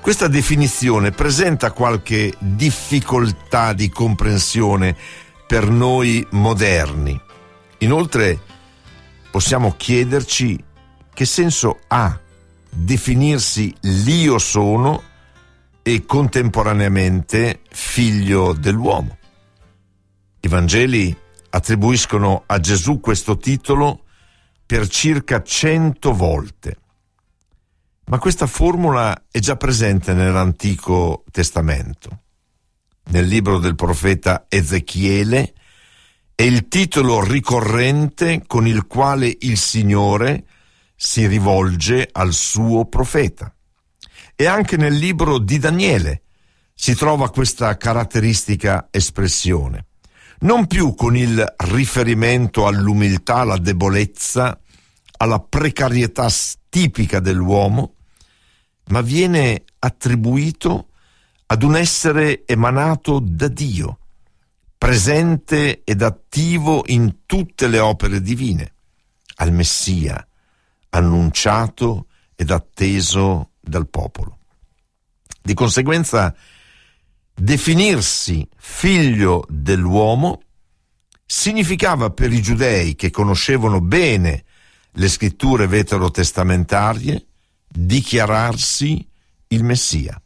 Questa definizione presenta qualche difficoltà di comprensione per noi moderni. Inoltre possiamo chiederci che senso ha definirsi l'Io sono e contemporaneamente figlio dell'uomo. I Vangeli attribuiscono a Gesù questo titolo per circa 100 volte. Ma questa formula è già presente nell'Antico Testamento. Nel libro del profeta Ezechiele è il titolo ricorrente con il quale il Signore si rivolge al suo profeta. E anche nel libro di Daniele si trova questa caratteristica espressione. Non più con il riferimento all'umiltà, alla debolezza, alla precarietà tipica dell'uomo, ma viene attribuito ad un essere emanato da Dio, presente ed attivo in tutte le opere divine, al Messia, annunciato ed atteso dal popolo. Di conseguenza, definirsi figlio dell'uomo significava per i giudei, che conoscevano bene le scritture veterotestamentarie, dichiararsi il Messia.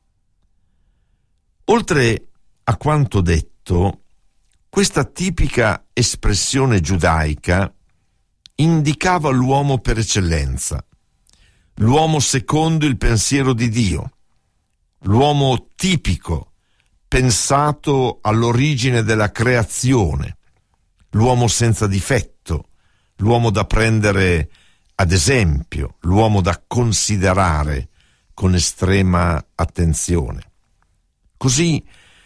Oltre a quanto detto, questa tipica espressione giudaica indicava l'uomo per eccellenza, l'uomo secondo il pensiero di Dio, l'uomo tipico, pensato all'origine della creazione, l'uomo senza difetto, l'uomo da prendere ad esempio, l'uomo da considerare con estrema attenzione. Così,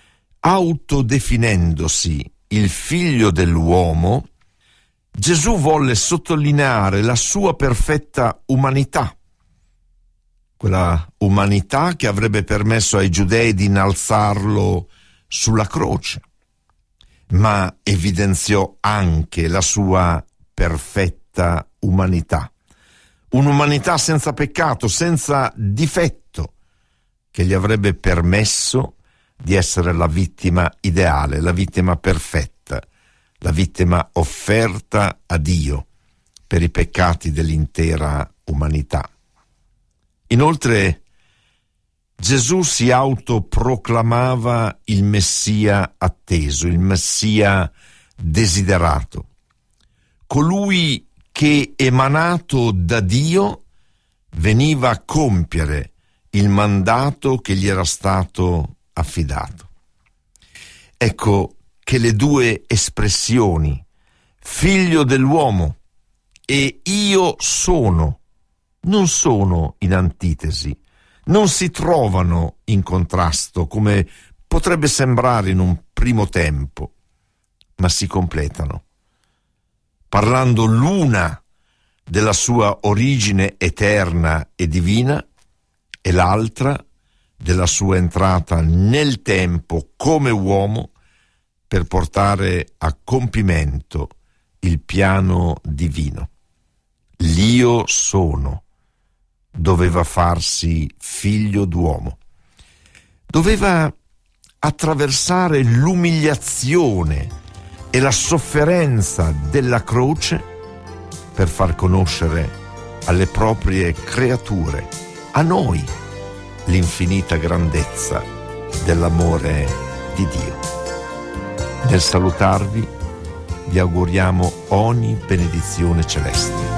autodefinendosi il figlio dell'uomo, Gesù volle sottolineare la sua perfetta umanità, quella umanità che avrebbe permesso ai giudei di innalzarlo sulla croce, ma evidenziò anche la sua perfetta umanità. Un'umanità senza peccato, senza difetto, che gli avrebbe permesso di essere la vittima ideale, la vittima perfetta, la vittima offerta a Dio per i peccati dell'intera umanità. Inoltre, Gesù si autoproclamava il Messia atteso, il Messia desiderato, colui che, emanato da Dio, veniva a compiere il mandato che gli era stato affidato. Ecco che le due espressioni, figlio dell'uomo e io sono, non sono in antitesi, non si trovano in contrasto, come potrebbe sembrare in un primo tempo, ma si completano, parlando l'una della sua origine eterna e divina e l'altra della sua entrata nel tempo come uomo per portare a compimento il piano divino. L'Io sono doveva farsi figlio d'uomo, doveva attraversare l'umiliazione e la sofferenza della croce per far conoscere alle proprie creature, a noi, l'infinita grandezza dell'amore di Dio. Nel salutarvi vi auguriamo ogni benedizione celeste.